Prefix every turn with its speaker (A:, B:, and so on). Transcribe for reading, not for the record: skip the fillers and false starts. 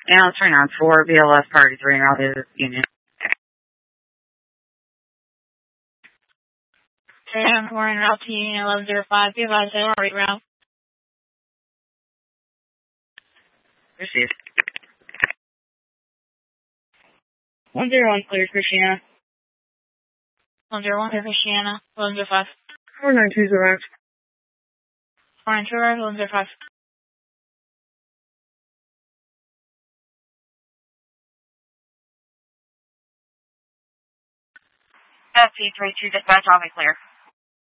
A: And 394, BLS Party 3 Route Union.
B: 394 en route to Union 1105. Be advised, they are route.
A: Received.
B: 101 cleared, Christiana. 101 cleared, Christiana. 1105.
A: 492's arrived.
B: 492 arrived, 1105.
A: FP32 dispatch, I'll be clear.